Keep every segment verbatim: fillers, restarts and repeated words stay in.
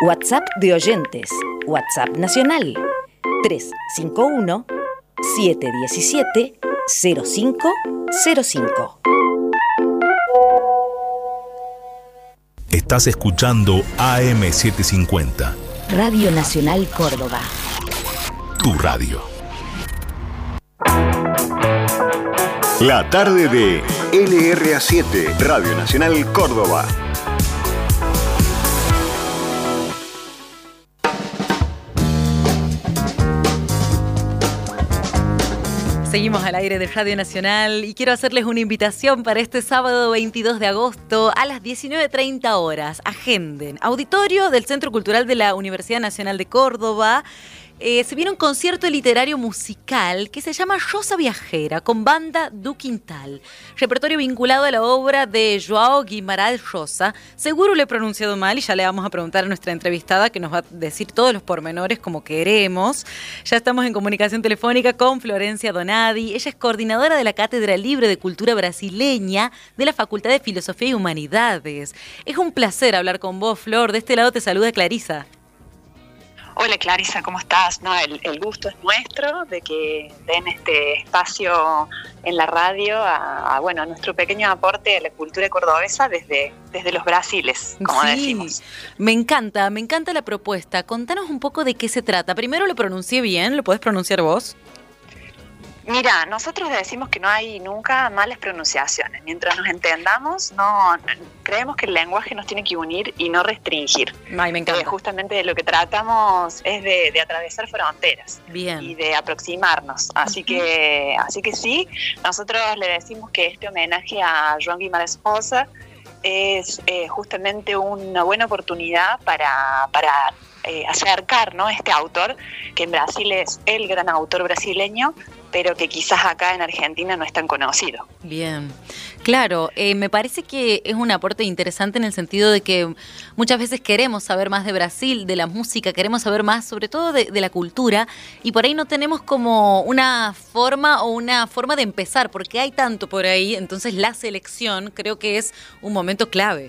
WhatsApp de oyentes. WhatsApp nacional. tres cinco uno, siete uno siete, cero cinco cero cinco. Estás escuchando A M setecientos cincuenta. Radio Nacional Córdoba. Tu radio. La tarde de L R A siete, Radio Nacional Córdoba. Seguimos al aire de Radio Nacional y quiero hacerles una invitación para este sábado veintidós de agosto a las diecinueve treinta horas. Agenden. Auditorio del Centro Cultural de la Universidad Nacional de Córdoba. Eh, se viene un concierto literario musical que se llama Rosa Viajera, con banda Du Quintal. Repertorio vinculado a la obra de João Guimarães Rosa. Seguro lo he pronunciado mal y ya le vamos a preguntar a nuestra entrevistada que nos va a decir todos los pormenores como queremos. Ya estamos en comunicación telefónica con Florencia Donadi. Ella es coordinadora de la Cátedra Libre de Cultura Brasileña de la Facultad de Filosofía y Humanidades. Es un placer hablar con vos, Flor. De este lado te saluda Clarisa. Hola Clarisa, ¿cómo estás? No, el, el gusto es nuestro de que den este espacio en la radio a, a, bueno, a nuestro pequeño aporte a la cultura cordobesa desde, desde los Brasiles, como sí, decimos. Me encanta, me encanta la propuesta. Contanos un poco de qué se trata. Primero lo pronuncié bien, ¿lo podés pronunciar vos? Mira, nosotros decimos que no hay nunca malas pronunciaciones. Mientras nos entendamos, no creemos que el lenguaje nos tiene que unir y no restringir. Ay, me encanta. Eh, justamente de lo que tratamos es de, de atravesar fronteras. Bien. Y de aproximarnos. Así uh-huh. que, así que sí, nosotros le decimos que este homenaje a João Guimarães Rosa es eh, justamente una buena oportunidad para, para eh, acercar, ¿no?, este autor, que en Brasil es el gran autor brasileño, pero que quizás acá en Argentina no es tan conocido. Bien, claro, eh, me parece que es un aporte interesante en el sentido de que muchas veces queremos saber más de Brasil, de la música, queremos saber más sobre todo de, de la cultura, y por ahí no tenemos como una forma o una forma de empezar, porque hay tanto por ahí, entonces la selección creo que es un momento clave.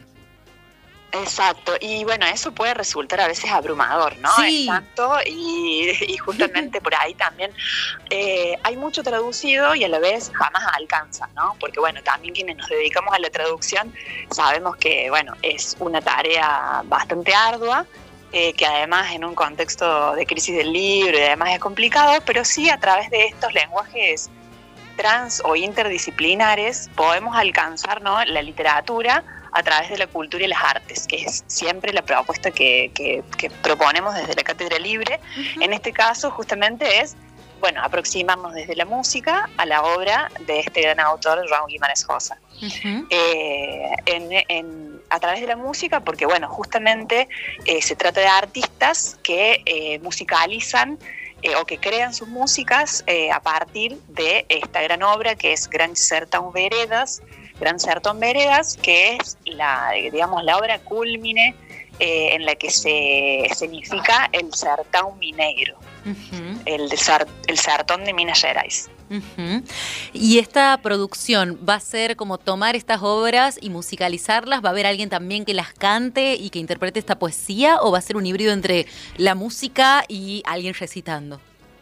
Exacto, y bueno, eso puede resultar a veces abrumador, ¿no? Sí. Exacto, y, y justamente por ahí también eh, hay mucho traducido y a la vez jamás alcanza, ¿no? Porque bueno, también quienes nos dedicamos a la traducción sabemos que, bueno, es una tarea bastante ardua, eh, que además en un contexto de crisis del libro y además es complicado, pero sí a través de estos lenguajes trans o interdisciplinares podemos alcanzar, ¿no?, la literatura a través de la cultura y las artes, que es siempre la propuesta que, que, que proponemos desde la Cátedra Libre. Uh-huh. En este caso, justamente es, bueno, aproximarnos desde la música a la obra de este gran autor, João Guimarães Rosa. Uh-huh. Eh, en, en, a través de la música, porque, bueno, justamente eh, se trata de artistas que eh, musicalizan eh, o que crean sus músicas eh, a partir de esta gran obra que es Gran Sertão Veredas, Gran Sertão Veredas, que es la, digamos, la obra cúlmine eh, en la que se escenifica el Sertão Mineiro, uh-huh. el, de, el Sertón de Minas Gerais. Uh-huh. ¿Y esta producción va a ser como tomar estas obras y musicalizarlas? ¿Va a haber alguien también que las cante y que interprete esta poesía? ¿O va a ser un híbrido entre la música y alguien recitando?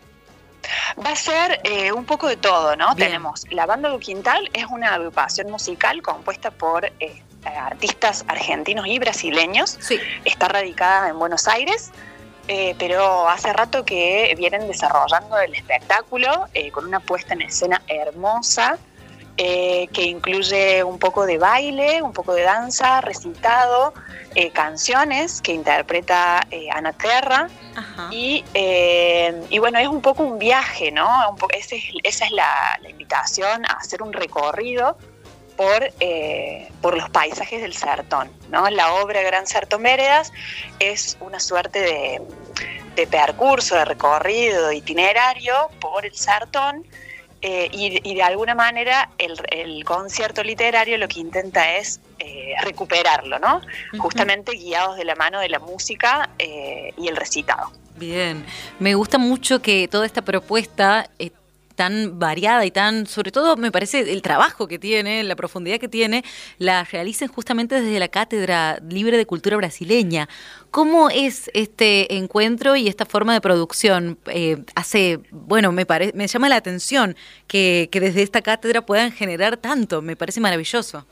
Va a ser eh, un poco de todo, ¿no? Bien. Tenemos la Banda Du Quintal, es una agrupación musical compuesta por eh, artistas argentinos y brasileños. Sí. Está radicada en Buenos Aires, eh, pero hace rato que vienen desarrollando el espectáculo eh, con una puesta en escena hermosa, eh, que incluye un poco de baile, un poco de danza, recitado, eh, canciones que interpreta eh, Ana Terra. Ajá. Y, eh, y bueno, es un poco un viaje, ¿no? Un po- ese es, esa es la, la invitación a hacer un recorrido por, eh, por los paisajes del Sertón, ¿no? La obra Gran Sertão Veredas es una suerte de, de percurso, de recorrido, de itinerario por el Sertón. Eh, y, y de alguna manera el, el concierto literario lo que intenta es eh, recuperarlo, ¿no? Uh-huh. Justamente guiados de la mano de la música eh, y el recitado. Bien, me gusta mucho que toda esta propuesta eh, tan variada y tan, sobre todo me parece el trabajo que tiene, la profundidad que tiene, la realicen justamente desde la Cátedra Libre de Cultura Brasileña. ¿Cómo es este encuentro y esta forma de producción? Eh, hace, bueno, me pare, me llama la atención que, que desde esta cátedra puedan generar tanto, me parece maravilloso.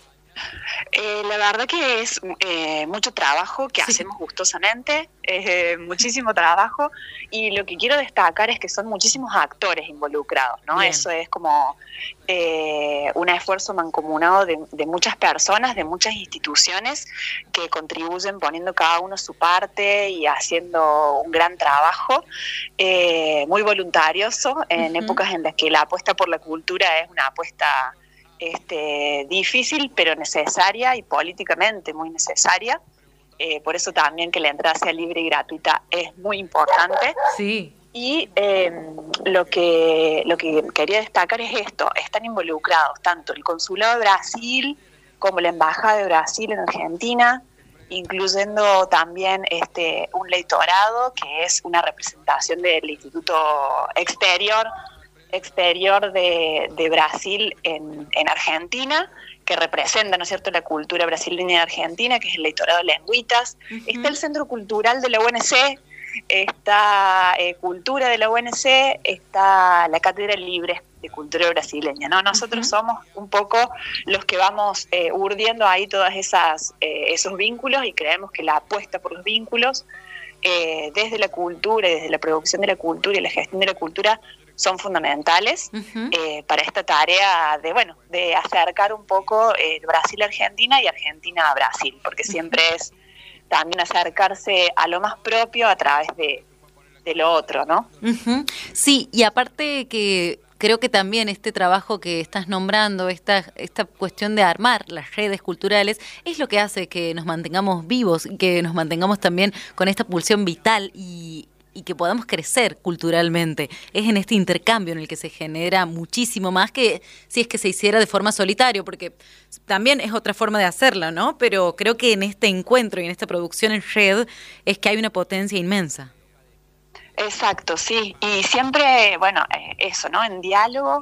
Eh, la verdad que es eh, mucho trabajo que sí. hacemos gustosamente, eh, muchísimo trabajo, y lo que quiero destacar es que son muchísimos actores involucrados, ¿no? Bien. Eso es como eh, un esfuerzo mancomunado de, de muchas personas, de muchas instituciones que contribuyen poniendo cada uno su parte y haciendo un gran trabajo, eh, muy voluntarioso, en uh-huh. épocas en las que la apuesta por la cultura es una apuesta Este, difícil pero necesaria y políticamente muy necesaria, eh, por eso también que la entrada sea libre y gratuita es muy importante. Sí. Y eh, lo que lo que quería destacar es esto: están involucrados tanto el Consulado de Brasil como la Embajada de Brasil en Argentina, incluyendo también este un leitorado que es una representación del Instituto Exterior exterior de, de Brasil en, en Argentina, que representa, ¿no es cierto?, la cultura brasileña de Argentina, que es el Leitorado de Lengüitas. Uh-huh. Está el Centro Cultural de la U N C, está eh, Cultura de la U N C, está la Cátedra Libre de Cultura Brasileña, ¿no? Nosotros uh-huh. somos un poco los que vamos eh, urdiendo ahí todas esas eh, esos vínculos, y creemos que la apuesta por los vínculos eh, desde la cultura y desde la producción de la cultura y la gestión de la cultura son fundamentales uh-huh. eh, para esta tarea de, bueno, de acercar un poco eh, Brasil a Argentina y Argentina a Brasil, porque siempre uh-huh. es también acercarse a lo más propio a través de, de lo otro, ¿no? Uh-huh. Sí, y aparte que creo que también este trabajo que estás nombrando, esta, esta cuestión de armar las redes culturales, es lo que hace que nos mantengamos vivos y que nos mantengamos también con esta pulsión vital y y que podamos crecer culturalmente. Es en este intercambio en el que se genera muchísimo más que si es que se hiciera de forma solitaria, porque también es otra forma de hacerlo, ¿no? Pero creo que en este encuentro y en esta producción en red es que hay una potencia inmensa. Exacto, sí. Y siempre, bueno, eso, ¿no? En diálogo,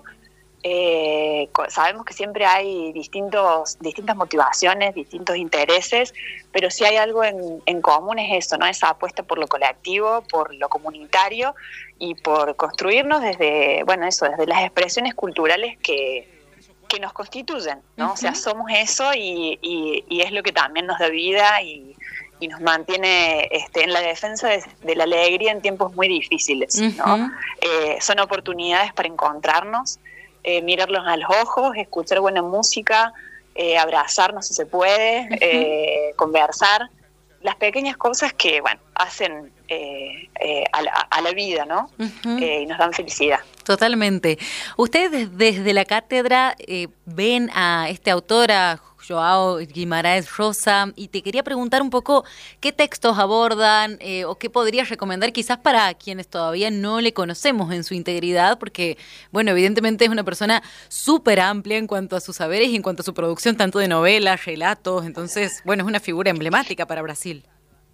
eh, sabemos que siempre hay distintos, distintas motivaciones, distintos intereses, pero si hay algo en, en común es eso, ¿no? Esa apuesta por lo colectivo, por lo comunitario y por construirnos desde, bueno, eso, desde las expresiones culturales que, que nos constituyen, ¿no? Uh-huh. O sea, somos eso y, y, y es lo que también nos da vida y, y nos mantiene este, en la defensa de, de la alegría en tiempos muy difíciles, ¿no? Uh-huh. Eh, son oportunidades para encontrarnos, Eh, mirarlos a los ojos, escuchar buena música, eh, abrazarnos si se puede, uh-huh. eh, conversar, las pequeñas cosas que, bueno, hacen eh, eh, a, la, a la vida, ¿no? Uh-huh. Eh, y nos dan felicidad. Totalmente. Ustedes desde la cátedra eh, ven a este autor, a João Guimarães Rosa, y te quería preguntar un poco qué textos abordan eh, o qué podrías recomendar quizás para quienes todavía no le conocemos en su integridad, porque, bueno, evidentemente es una persona súper amplia en cuanto a sus saberes y en cuanto a su producción, tanto de novelas, relatos, entonces, bueno, es una figura emblemática para Brasil.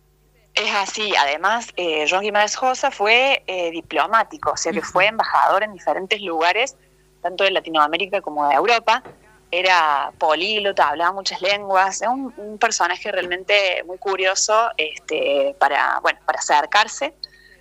Es así, además, eh, João Guimarães Rosa fue eh, diplomático, o sea que uh-huh. fue embajador en diferentes lugares, tanto de Latinoamérica como de Europa. Era políglota, hablaba muchas lenguas, es un, un personaje realmente muy curioso este, para, bueno, para acercarse.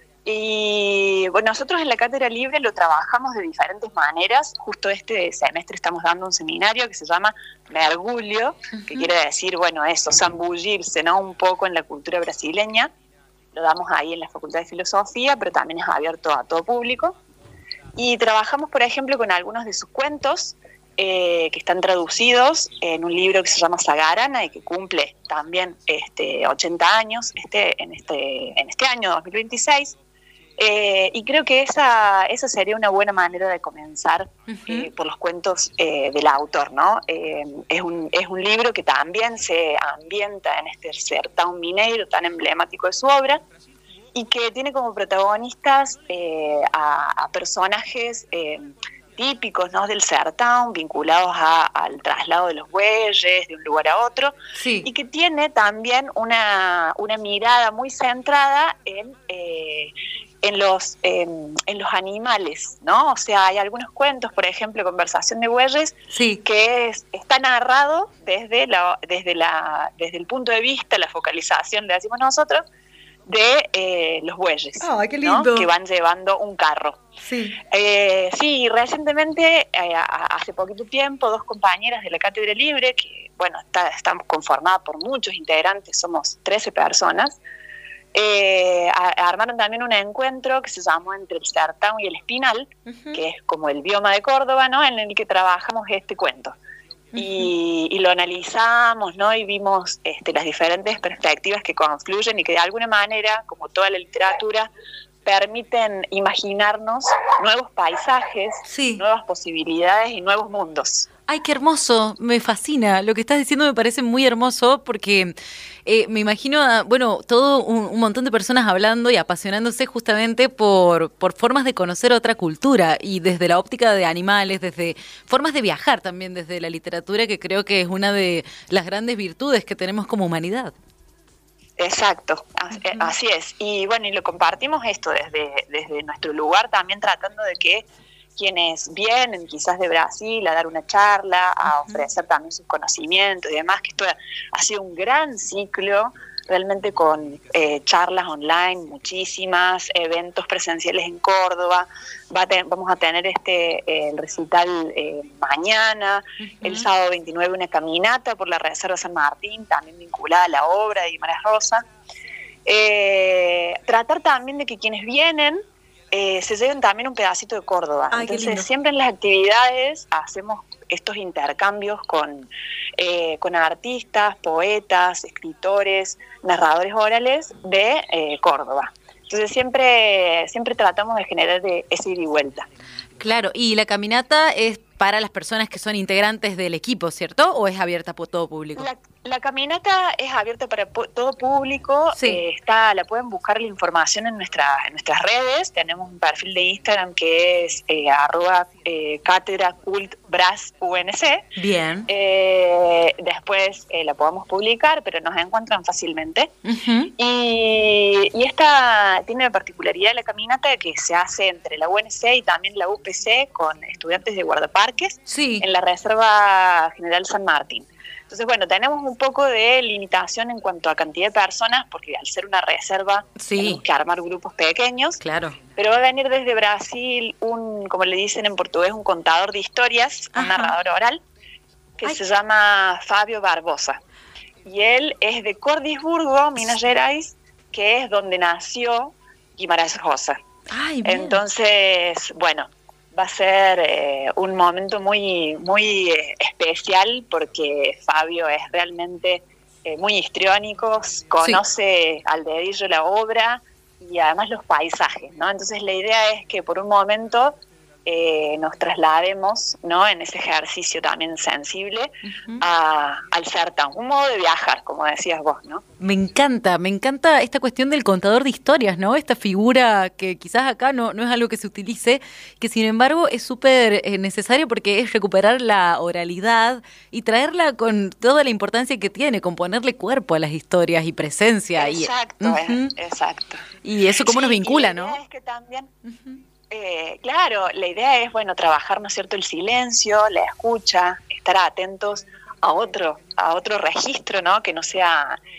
Y bueno, nosotros en la Cátedra Libre lo trabajamos de diferentes maneras. Justo este semestre estamos dando un seminario que se llama Mergulho, uh-huh. que quiere decir, bueno, eso, zambullirse, ¿no? Un poco en la cultura brasileña. Lo damos ahí en la Facultad de Filosofía, pero también es abierto a todo público. Y trabajamos, por ejemplo, con algunos de sus cuentos, Eh, que están traducidos en un libro que se llama Sagarana y que cumple también este, ochenta años este, en, este, en este año dos mil veintiséis. Eh, y creo que esa, esa sería una buena manera de comenzar uh-huh. eh, por los cuentos eh, del autor, ¿no? Eh, es, un, es un libro que también se ambienta en este sertão mineiro tan emblemático de su obra y que tiene como protagonistas eh, a, a personajes Eh, típicos, ¿no? del sertão, vinculados a, al traslado de los bueyes de un lugar a otro, sí. y que tiene también una, una mirada muy centrada en, eh, en los, eh, en los animales, ¿no? O sea, hay algunos cuentos, por ejemplo, Conversación de Bueyes, sí. que es, está narrado desde, la, desde, la, desde el punto de vista, la focalización, le decimos nosotros, de eh, los bueyes, oh, qué lindo. ¿no? Que van llevando un carro. Sí, eh, sí recientemente, eh, hace poquito tiempo, dos compañeras de la Cátedra Libre, que bueno, está, estamos conformadas por muchos integrantes, somos trece personas, eh, a, armaron también un encuentro que se llamó Entre el Sertão y el Espinal, uh-huh. que es como el bioma de Córdoba, ¿no? En el que trabajamos este cuento. Y, y lo analizamos, ¿no? Y vimos este, las diferentes perspectivas que confluyen y que de alguna manera, como toda la literatura, permiten imaginarnos nuevos paisajes, sí. nuevas posibilidades y nuevos mundos. ¡Ay, qué hermoso! Me fascina. Lo que estás diciendo me parece muy hermoso porque eh, me imagino, a, bueno, todo un, un montón de personas hablando y apasionándose justamente por, por formas de conocer otra cultura y desde la óptica de animales, desde formas de viajar también, desde la literatura, que creo que es una de las grandes virtudes que tenemos como humanidad. Exacto, así es. Y bueno, y lo compartimos esto desde, desde nuestro lugar, también tratando de que quienes vienen quizás de Brasil a dar una charla, a ofrecer también sus conocimientos y demás, que esto ha sido un gran ciclo, realmente con eh, charlas online, muchísimas, eventos presenciales en Córdoba. Va a ten, vamos a tener este eh, el recital eh, mañana, uh-huh. el sábado veintinueve una caminata por la Reserva San Martín, también vinculada a la obra de Guimarães Rosa. Eh, tratar también de que quienes vienen eh, se lleven también un pedacito de Córdoba. Ay, entonces siempre en las actividades hacemos estos intercambios con, eh, con artistas, poetas, escritores, narradores orales de eh, Córdoba. Entonces siempre, siempre tratamos de generar de ese ida y vuelta. Claro, y la caminata es para las personas que son integrantes del equipo, ¿cierto? ¿O es abierta por todo público? La, la caminata es abierta para po- todo público. Sí. Eh, está, la pueden buscar la información en, nuestra, en nuestras redes. Tenemos un perfil de Instagram que es eh, arroba eh, cátedra cult bras unc. Bien. Eh, después eh, la podemos publicar, pero nos encuentran fácilmente. Uh-huh. Y, y esta tiene la particularidad de la caminata que se hace entre la U N C y también la U P C con estudiantes de guardaparques, sí. en la Reserva General San Martín. Entonces, bueno, tenemos un poco de limitación en cuanto a cantidad de personas, porque al ser una reserva sí. tenemos que armar grupos pequeños. Claro. Pero va a venir desde Brasil un, como le dicen en portugués, un contador de historias, Ajá. un narrador oral, que Ay. se llama Fabio Barbosa. Y él es de Cordisburgo, Minas Gerais, que es donde nació Guimarães Rosa. Ay, bien. Entonces, bueno, va a ser eh, un momento muy muy eh, especial porque Fabio es realmente eh, muy histriónico, conoce sí. al dedillo la obra y además los paisajes, ¿no? Entonces la idea es que por un momento eh, nos traslademos, ¿no? En ese ejercicio también sensible uh-huh. a, al Sertão, un modo de viajar, como decías vos, ¿no? Me encanta, me encanta esta cuestión del contador de historias, ¿no? Esta figura que quizás acá no, no es algo que se utilice, que sin embargo es súper eh, necesario porque es recuperar la oralidad y traerla con toda la importancia que tiene, con ponerle cuerpo a las historias y presencia. Exacto, y, uh-huh. eh, exacto. Y eso cómo sí, nos vincula, ¿no? Es que también... Uh-huh. Eh, claro, la idea es, bueno, trabajar, ¿no es cierto?, el silencio, la escucha, estar atentos a otro, a otro registro, ¿no?, que no sea